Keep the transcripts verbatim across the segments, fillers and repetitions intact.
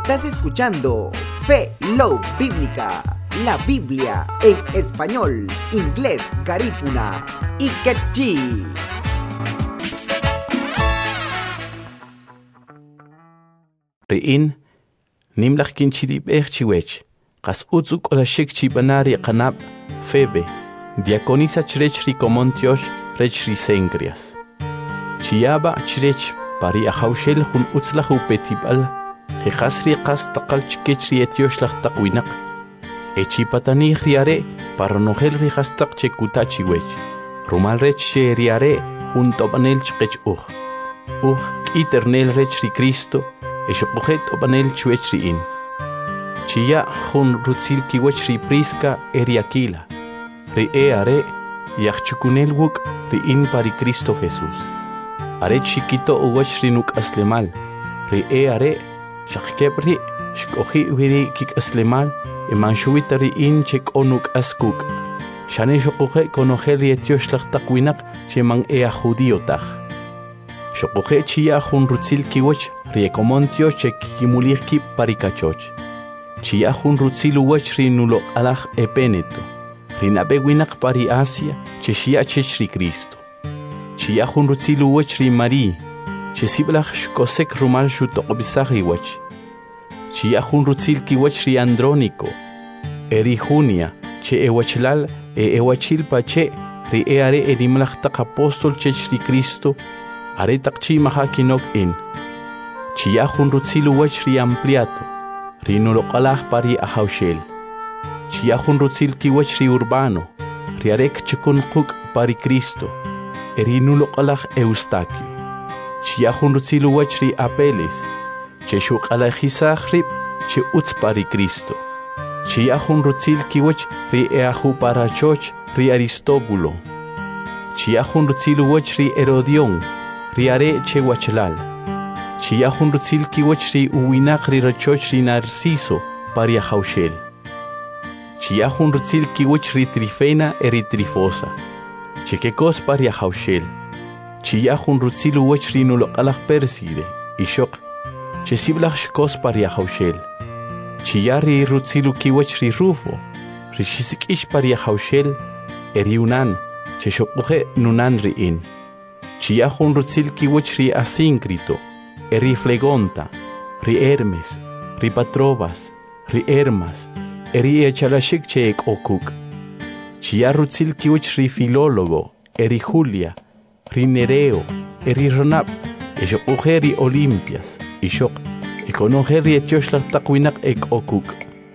Estás escuchando Fe Love Bíblica, la Biblia en español, inglés, garífuna y quechí. Ri'in nimlach kinchirib echchiwech qas utzuk ola shikchi banari qanab Febe diaconisa chrech ricomontiosh rech risengrias chiaba chrech pari ahaushel hun utzlach upetibal jehasri qas taqal chkechri etiosh lach taqwinaq echipatani riare parnohel rihastaq chekutachiwech rumal rech sheriare hun tobanel chkech uj uj iternel rech ri Cristo eshoqojet obanel chwechriin chia hun rutzil kiwech ri Prisca eriakila ri eare yachchukunel wuk ri in pari Cristo Jesús are chiquito uwech ri nuk aslemal ri eare shaqkebri shkohi wiri kik aslemal emanchuita ri in chek onuk askuk shane shoqoje konogel etiosh taqwinaq cheman ea judiotaj shoqoje chia hun rutzil kiwech riecomontio chekimulir ki parikachoch chia hun rutzil uwech ri nulo alaj epeneto rinabe winak pari Asia cheshia chechri Cristo chia hun rutzil uwech ri Mari chesiblach shkosek rumal shutoqbisaj iwech chia hun rutzil kiwech ri Andrónico eri Junia che ewachlal e ewachil pache ri eare erimlach taq apostol chechri Cristo are taqchi mahakinok in chia hun rutzil uwech ri Ampliato ri nuloqalaj pari ahaushel chia hun rutzil kiwech ri Urbano ri arek chukun quk pari Cristo eri nuloqalaj Eustaquio chia hun rutzil uwech ri Apeles che shuqalajisaj rib che utz pari Cristo chia hun rutzil kiwech ri eaju parachoch ri Aristóbulo chia hun rutzil uwech ri Herodión ri are che wachlal chia hun rutzil kiwech ri uwinaq ri rachoch ri Narciso pari ahaushel chia hun rutzil kiwech ri Trifena eri Trifosa chekekos pari ahaushel chia hun rutzil uwech ri nuloqalaj Perside ishok chesiblaj shkos pari ahaushel chia ri rutzil kiwech ri Rufo ri shisik'ish pari ahaushel eri unan cheshoqoje nunan ri in chia hun rutzil kiwech ri Asíncrito eri Flegonta ri Hermes ri Patrobas ri Hermas eri echalashik che ekokuk chia rutzil kiwech ri Filólogo eri Julia ri Nereo eri Ronab eshoqoje ri Olimpias ishok ekonoje ri etiosh laj taqwinaq ekokuk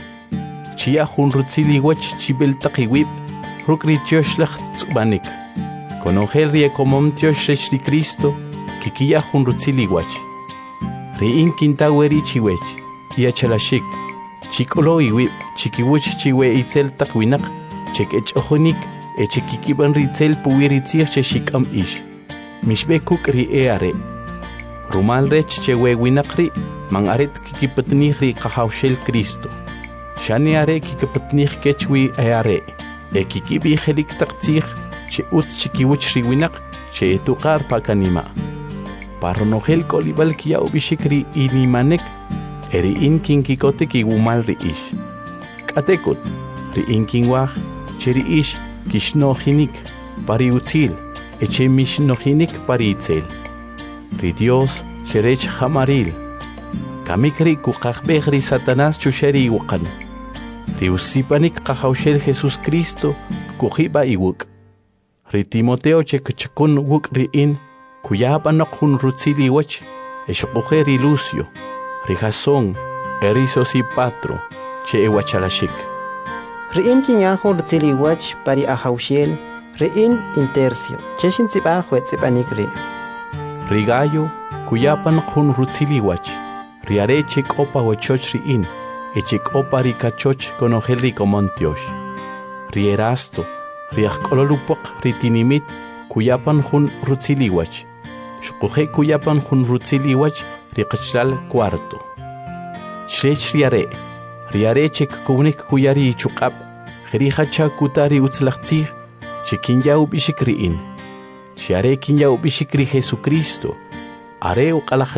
chia hun rutzil iwech chibel taqiwib ruk ri etiosh laj tz'banik konogel ri ecomontiosh rech ri Cristo kikia hun rutzil iwach ri in kintaweri chiwech iachalashik chikolo iwib chikiwech chiwe itzel taqwinaq chek echojonik echekikiban ri tzel puwiritzij cheshikam ish mishbekuk ri eare rumal rech chewe winaq ri man aret kikipatnih ri qahawshel Cristo shani are kikipatnih kechwi eare e kikibi jelik taqtzij che utz chikiwech ri winaq che etuqar pakanima parnogel kolibal kia ubishikri inimanek eri in kinkikote kigumal ri ish katekot ri in kinwaj cheri ish kishnojinik pari utzil eche mishnojinik pari itzel ri Dios cherech jamaril kamikri kuqaqbej ri Satanás chusheri iwaqan ri usipanik qahawshel Jesús Cristo kujiba iwuk ri Timoteo chekchakun wuk ri in kuyapanok hun rutzil iwech eshoqoje ri Lucio ri Jasón eri Sosipatro che ewachalashik Ri'in kinya hun rutzil iwech pari ahaushel ri'in Intercio cheshin tzibaj wetzibanik ri ri Gallo kuyapanok hun rutzil iwech ri are chek'opa wechoch ri'in echek'opa ri kachoch konogel ri Comontiosh ri Erasto ri ajk'ololupaq ri tinimit kuyapan hun rutzil iwech shqoje kuyapan hun rutzil iwech ri qachlal cuarto chrech ri are ri are chekkunik kuyari ichuqab jeri hacha kutari utzlaqtzij chekinyau bishik ri'in chiare kinyau bishik ri Jesucristo are uqalaj